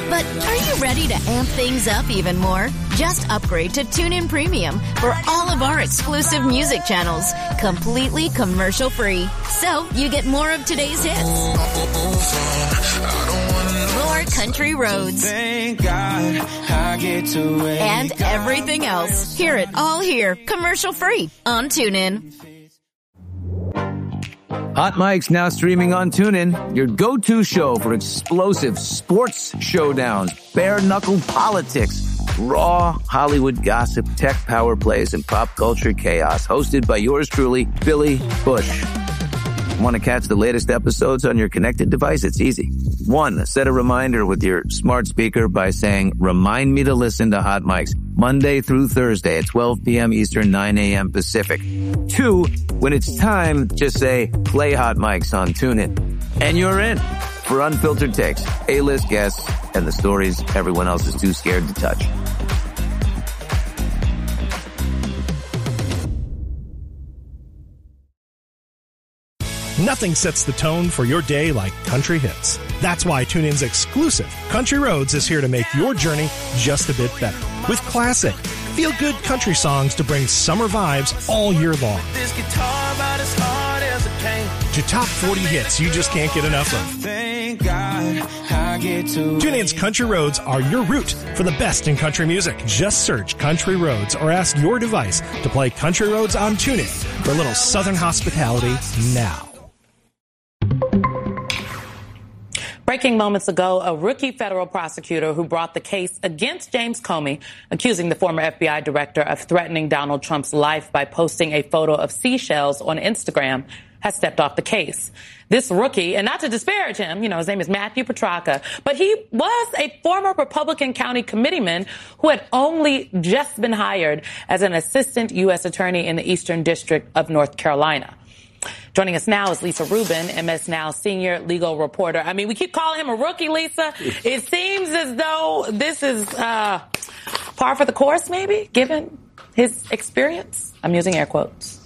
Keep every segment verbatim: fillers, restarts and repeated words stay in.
But are you ready to amp things up even more? Just upgrade to TuneIn Premium for all of our exclusive music channels, completely commercial-free. So you get more of today's hits, more country roads, Thank God I get to wake and everything else. Hear it all here, commercial-free on TuneIn. Hot Mike's now streaming on TuneIn, your go-to show for explosive sports showdowns, bare-knuckle politics, raw Hollywood gossip, tech power plays, and pop culture chaos. Hosted by yours truly, Billy Bush. Want to catch the latest episodes on your connected device? It's easy. One, set a reminder with your smart speaker by saying, remind me to listen to Hot Mike's Monday through Thursday at twelve p.m. Eastern, nine a.m. Pacific. Two, when it's time, just say, play Hot Mike's on TuneIn. And you're in for unfiltered takes, A-list guests, and the stories everyone else is too scared to touch. Nothing sets the tone for your day like country hits. That's why TuneIn's exclusive Country Roads is here to make your journey just a bit better. With classic, feel-good country songs to bring summer vibes all year long. this guitar about as hard as it can. To top forty hits you just can't get enough of. Thank God I get to TuneIn's Country Roads are your route for the best in country music. Just search Country Roads or ask your device to play Country Roads on TuneIn for a little southern hospitality now. Breaking moments ago, a rookie federal prosecutor who brought the case against James Comey, accusing the former F B I director of threatening Donald Trump's life by posting a photo of seashells on Instagram, has stepped off the case. This rookie, and not to disparage him, you know, his name is Matthew Petracca, but he was a former Republican county committeeman who had only just been hired as an assistant U S attorney in the Eastern District of North Carolina. Joining us now is Lisa Rubin, M S Now senior legal reporter. I mean, we keep calling him a rookie, Lisa. It seems as though this is uh, par for the course, maybe, given his experience. I'm using air quotes.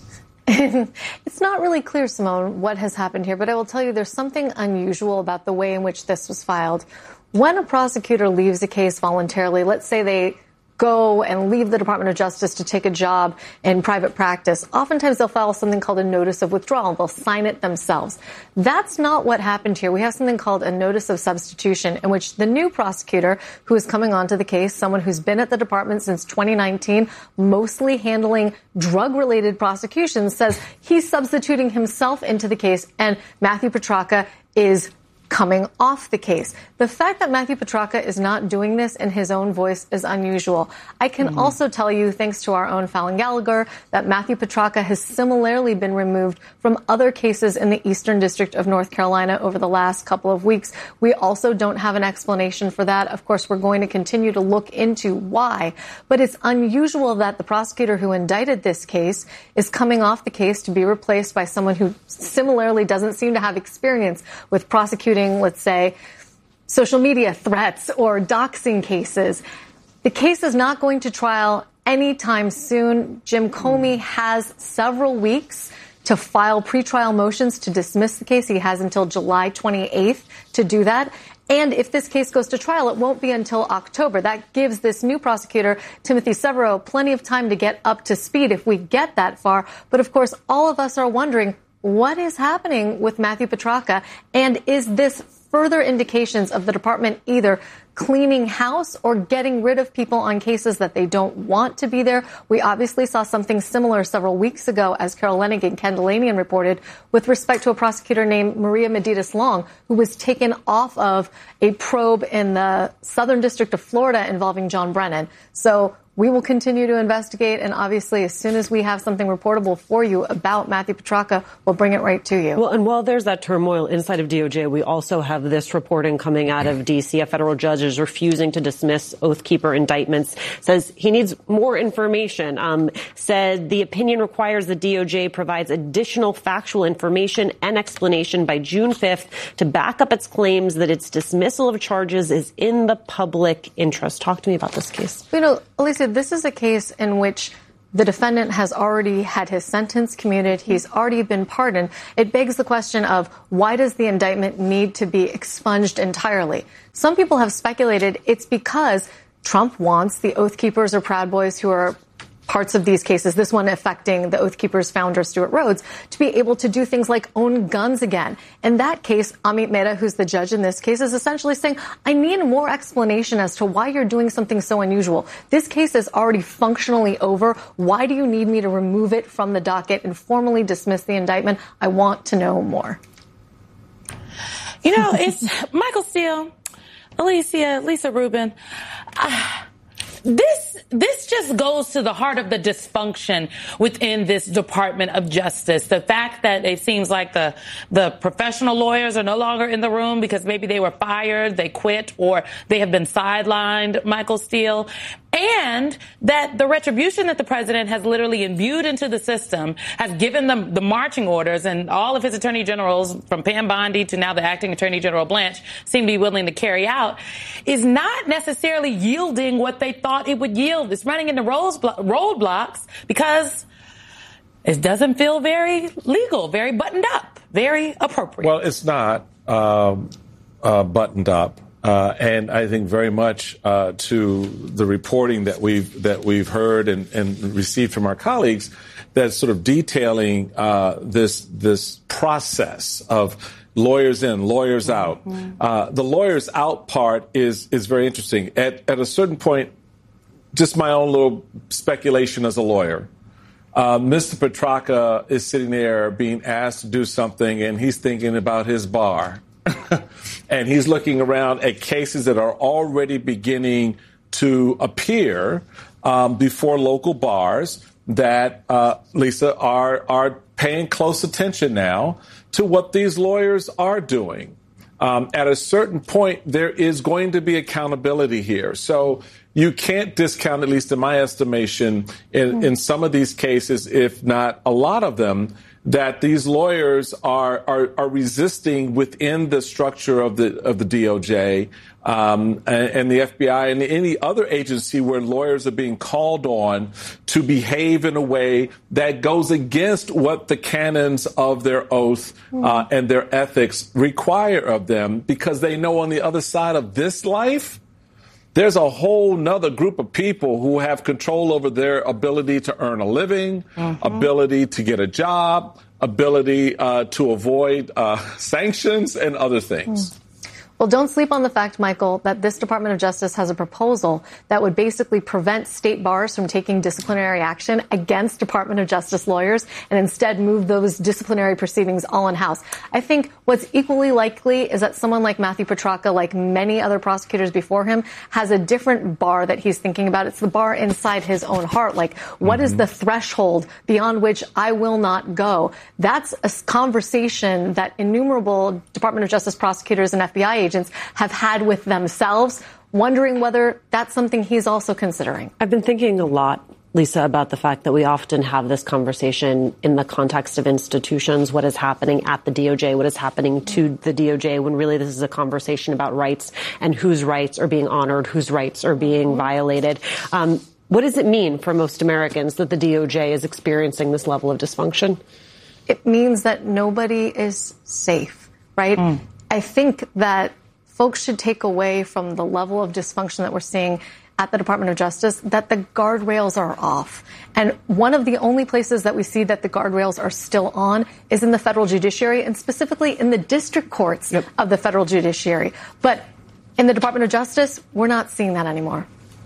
It's not really clear, Simone, what has happened here, but I will tell you there's something unusual about the way in which this was filed. When a prosecutor leaves a case voluntarily, let's say they go and leave the Department of Justice to take a job in private practice, oftentimes they'll file something called a notice of withdrawal. They'll sign it themselves. That's not what happened here. We have something called a notice of substitution, in which the new prosecutor who is coming onto the case, someone who's been at the department since twenty nineteen, mostly handling drug-related prosecutions, says he's substituting himself into the case, and Matthew Petracca is coming off the case. The fact that Matthew Petracca is not doing this in his own voice is unusual. I can mm-hmm. also tell you, thanks to our own Fallon Gallagher, that Matthew Petracca has similarly been removed from other cases in the Eastern District of North Carolina over the last couple of weeks. We also don't have an explanation for that. Of course, we're going to continue to look into why. But it's unusual that the prosecutor who indicted this case is coming off the case to be replaced by someone who similarly doesn't seem to have experience with prosecuting, let's say, social media threats or doxing cases. The case is not going to trial anytime soon. Jim Comey has several weeks to file pretrial motions to dismiss the case. He has until July twenty-eighth to do that. And if this case goes to trial, it won't be until October. That gives this new prosecutor, Timothy Severo, plenty of time to get up to speed if we get that far. But of course, all of us are wondering, what is happening with Matthew Petracca? And is this further indications of the department either cleaning house or getting rid of people on cases that they don't want to be there? We obviously saw something similar several weeks ago, as Carol Leonnig and Ken Delanian reported, with respect to a prosecutor named Maria Meditas Long, who was taken off of a probe in the Southern District of Florida involving John Brennan. So we will continue to investigate, and obviously, as soon as we have something reportable for you about Matthew Petracca, we'll bring it right to you. Well, and while there's that turmoil inside of D O J, we also have this reporting coming out of D C. A federal judge is refusing to dismiss Oathkeeper indictments, says he needs more information, um, said the opinion requires the D O J provides additional factual information and explanation by June fifth to back up its claims that its dismissal of charges is in the public interest. Talk to me about this case. You know, Alicia, this is a case in which the defendant has already had his sentence commuted. He's already been pardoned. It begs the question of why does the indictment need to be expunged entirely? Some people have speculated it's because Trump wants the Oath Keepers or Proud Boys who are parts of these cases, this one affecting the Oath Keepers founder, Stuart Rhodes, to be able to do things like own guns again. In that case, Amit Mehta, who's the judge in this case, is essentially saying, I need more explanation as to why you're doing something so unusual. This case is already functionally over. Why do you need me to remove it from the docket and formally dismiss the indictment? I want to know more. You know, it's Michael Steele, Alicia, Lisa Rubin. Uh, This this just goes to the heart of the dysfunction within this Department of Justice. The fact that it seems like the the professional lawyers are no longer in the room because maybe they were fired, they quit, or they have been sidelined, Michael Steele. And that the retribution that the president has literally imbued into the system, has given them the marching orders, and all of his attorney generals, from Pam Bondi to now the acting attorney general Blanche, seem to be willing to carry out, is not necessarily yielding what they thought it would yield. It's running into roadblocks because it doesn't feel very legal, very buttoned up, very appropriate. Well, it's not um, uh, buttoned up. Uh, and I think very much uh, to the reporting that we've that we've heard and, and received from our colleagues, that's sort of detailing uh, this this process of lawyers in, lawyers out. Mm-hmm. Uh, the lawyers out part is is very interesting. At at a certain point, just my own little speculation as a lawyer. Uh, Mister Petraka is sitting there being asked to do something, and he's thinking about his bar. And he's looking around at cases that are already beginning to appear um, before local bars that, uh, Lisa, are are paying close attention now to what these lawyers are doing. Um, at a certain point, there is going to be accountability here. So you can't discount, at least in my estimation, in, in some of these cases, if not a lot of them, that these lawyers are, are, are resisting within the structure of the of the D O J um, and, and the F B I and any other agency where lawyers are being called on to behave in a way that goes against what the canons of their oath uh, and their ethics require of them, because they know on the other side of this life, there's a whole nother group of people who have control over their ability to earn a living, mm-hmm. ability to get a job, ability uh, to avoid uh, sanctions and other things. Mm. Well, don't sleep on the fact, Michael, that this Department of Justice has a proposal that would basically prevent state bars from taking disciplinary action against Department of Justice lawyers and instead move those disciplinary proceedings all in-house. I think what's equally likely is that someone like Matthew Petraka, like many other prosecutors before him, has a different bar that he's thinking about. It's the bar inside his own heart. Like, what mm-hmm. is the threshold beyond which I will not go? That's a conversation that innumerable Department of Justice prosecutors and F B I agents agents have had with themselves, wondering whether that's something he's also considering. I've been thinking a lot, Lisa, about the fact that we often have this conversation in the context of institutions, what is happening at the D O J, what is happening to the D O J, when really this is a conversation about rights and whose rights are being honored, whose rights are being violated. Um, what does it mean for most Americans that the D O J is experiencing this level of dysfunction? It means that nobody is safe, right? Mm. I think that folks should take away from the level of dysfunction that we're seeing at the Department of Justice that the guardrails are off. And one of the only places that we see that the guardrails are still on is in the federal judiciary, and specifically in the district courts yep. of the federal judiciary. But in the Department of Justice, we're not seeing that anymore.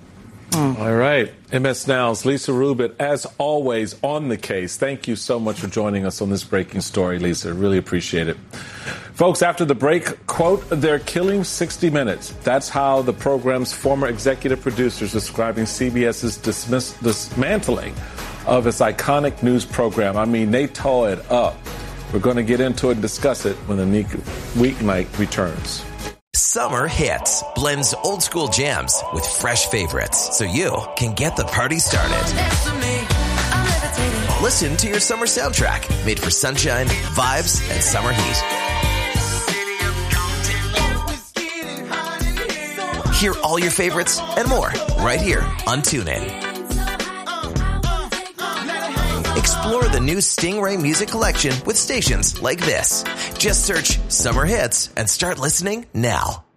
Mm. All right. M S Now's Lisa Rubin, as always, on the case. Thank you so much for joining us on this breaking story, Lisa. Really appreciate it. Folks, after the break, quote, they're killing sixty minutes. That's how the program's former executive producer is describing C-BS's dismiss- dismantling of its iconic news program. I mean, they tore it up. We're going to get into it and discuss it when the weeknight returns. Summer Hits blends old school jams with fresh favorites so you can get the party started. Listen to your summer soundtrack made for sunshine, vibes, and summer heat. Hear all your favorites and more right here on TuneIn. Explore the new Stingray Music Collection with stations like this. Just search Summer Hits and start listening now.